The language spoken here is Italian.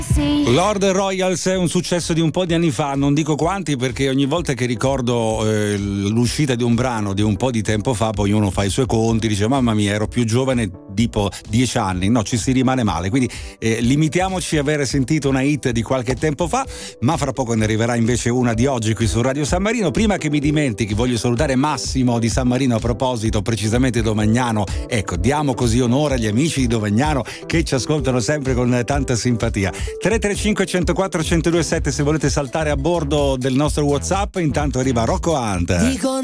Lord Royals è un successo di un po' di anni fa, non dico quanti perché ogni volta che ricordo l'uscita di un brano di un po' di tempo fa, poi uno fa i suoi conti, dice mamma mia ero più giovane tipo 10 anni, no, ci si rimane male, quindi limitiamoci a avere sentito una hit di qualche tempo fa, ma fra poco ne arriverà invece una di oggi qui su Radio San Marino. Prima che mi dimentichi voglio salutare Massimo di San Marino, a proposito, precisamente Domagnano. Ecco, diamo così onore agli amici di Domagnano che ci ascoltano sempre con tanta simpatia. 335 104 1027 se volete saltare a bordo del nostro WhatsApp. Intanto arriva Rocco Hunt.